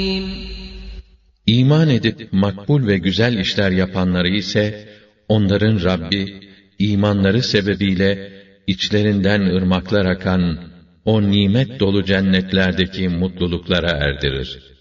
İman edip makbul ve güzel işler yapanları ise onların Rabbi imanları sebebiyle içlerinden ırmaklar akan o nimet dolu cennetlerdeki mutluluklara erdirir.